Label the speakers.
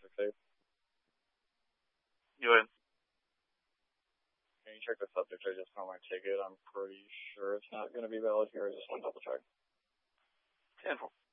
Speaker 1: succeed.
Speaker 2: Go ahead.
Speaker 1: Can you check the subject? I just found my ticket. I'm pretty sure it's not going to be valid here. I just want to double check.
Speaker 2: 10-4.